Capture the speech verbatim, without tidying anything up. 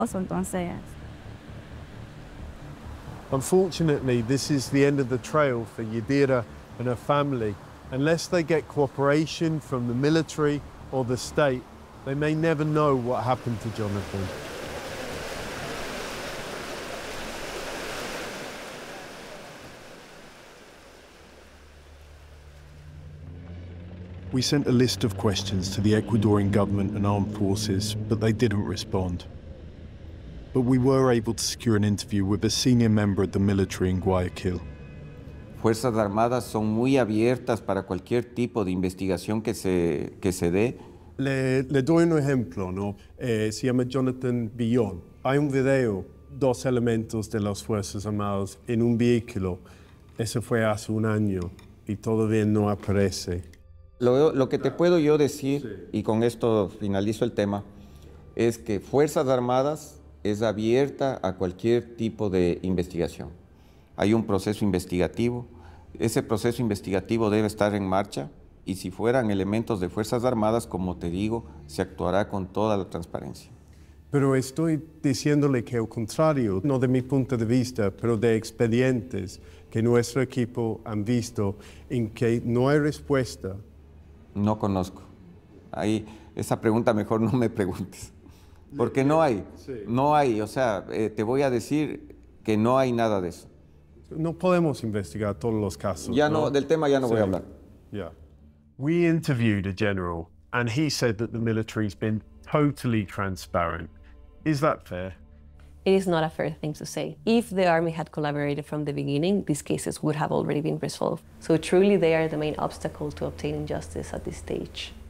Entonces, Unfortunately, this is the end of the trail for Yadira and her family. Unless they get cooperation from the military or the state, they may never know what happened to Jonathan. We sent a list of questions to the Ecuadorian government and armed forces, but they didn't respond. But we were able to secure an interview with a senior member of the military in Guayaquil. Fuerzas Armadas son muy abiertas para cualquier tipo de investigación que se, que se dé. Le, le doy un ejemplo, ¿no? Eh, se llama Jonathan Billon. Hay un video, dos elementos de las Fuerzas Armadas en un vehículo. Eso fue hace un año y todavía no aparece. Lo, lo que te puedo yo decir, sí, y con esto finalizo el tema, es que Fuerzas Armadas es abierta a cualquier tipo de investigación. Hay un proceso investigativo, ese proceso investigativo debe estar en marcha y si fueran elementos de Fuerzas Armadas, como te digo, se actuará con toda la transparencia. Pero estoy diciéndole que al contrario, no de mi punto de vista, pero de expedientes que nuestro equipo han visto en que no hay respuesta. No conozco. Ahí, esa pregunta mejor no me preguntes. Porque no hay, sí. no hay, o sea, eh, te voy a decir que no hay nada de eso. No podemos investigar todos los casos. Ya no, no del tema ya no sí. voy a hablar. Yeah. We interviewed a general and he said that the military's been totally transparent. Is that fair? It is not a fair thing to say. If the army had collaborated from the beginning, these cases would have already been resolved. So truly they are the main obstacle to obtaining justice at this stage.